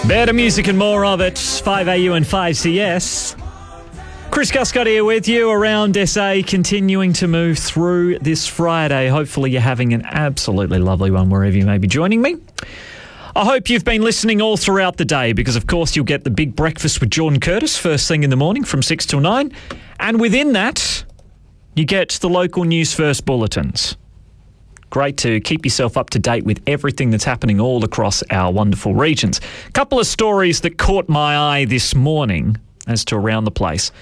Better music and more of it. 5AU and 5CS. Chris Guscott here with you around SA, continuing to move through this Friday. Hopefully you're having an absolutely lovely one wherever you may be joining me. I hope you've been listening all throughout the day because, of course, you'll get the big breakfast with Jordan Curtis first thing in the morning from 6 till 9. And within that, you get the local news first bulletins. Great to keep yourself up to date with everything that's happening all across our wonderful regions. A couple of stories that caught my eye this morning as to around the place.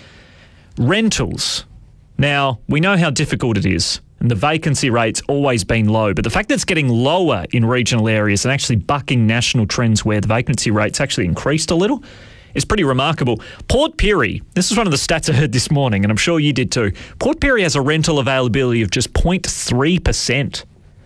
Rentals. Now, we know how difficult it is, and the vacancy rate's always been low, but the fact that it's getting lower in regional areas and actually bucking national trends where the vacancy rate's actually increased a little is pretty remarkable. Port Pirie, this is one of the stats I heard this morning, and I'm sure you did too. Port Pirie has a rental availability of just 0.3%.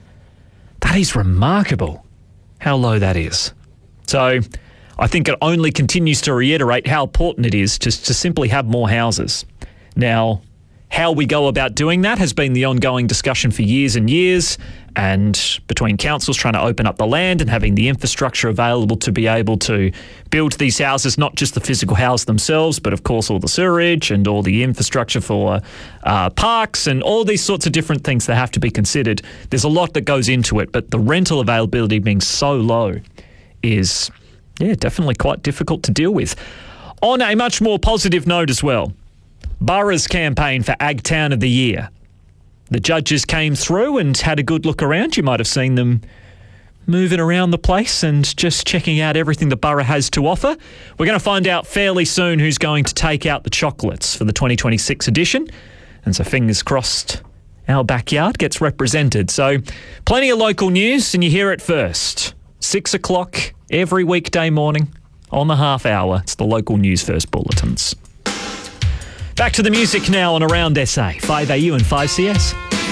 That is remarkable, how low that is. So I think it only continues to reiterate how important it is to simply have more houses. Now, how we go about doing that has been the ongoing discussion for years and years, and between councils trying to open up the land and having the infrastructure available to be able to build these houses, not just the physical house themselves, but of course all the sewerage and all the infrastructure for parks and all these sorts of different things that have to be considered. There's a lot that goes into it, but the rental availability being so low is, definitely quite difficult to deal with. On a much more positive note as well, Borough's campaign for Ag Town of the Year. The judges came through and had a good look around. You might have seen them moving around the place and just checking out everything the borough has to offer. We're going to find out fairly soon who's going to take out the chocolates for the 2026 edition. And so fingers crossed our backyard gets represented. So plenty of local news, and you hear it first. 6 o'clock every weekday morning on the half hour. It's the local news first bulletins. Back to the music now on Around SA, 5AU and 5CS.